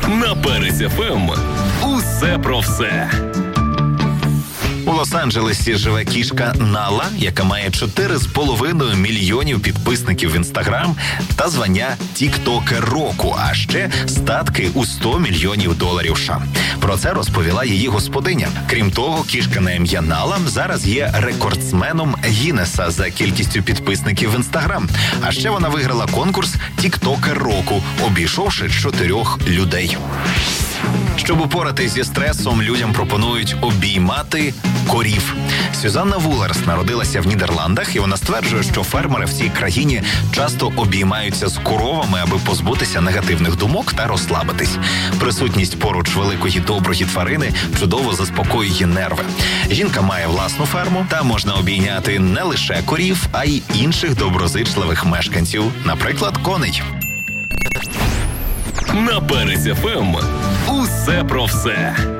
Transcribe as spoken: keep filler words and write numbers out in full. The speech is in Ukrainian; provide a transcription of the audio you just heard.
На Перець еф ем усе про все. У Лос-Анджелесі живе кішка Нала, яка має чотири з половиною мільйонів підписників в Інстаграм та звання «Тіктокер року», а ще статки у сто мільйонів доларів США. Про це розповіла її господиня. Крім того, кішка на ім'я Нала зараз є рекордсменом Гіннеса за кількістю підписників в Інстаграм. А ще вона виграла конкурс «Тіктокер року», обійшовши чотирьох людей. Щоб упоратись зі стресом, людям пропонують обіймати корів. Сюзанна Вулерс народилася в Нідерландах, і вона стверджує, що фермери в цій країні часто обіймаються з коровами, аби позбутися негативних думок та розслабитись. Присутність поруч великої доброї тварини чудово заспокоює нерви. Жінка має власну ферму, та можна обійняти не лише корів, а й інших доброзичливих мешканців, наприклад, коней. На Перець еф ем усе про все.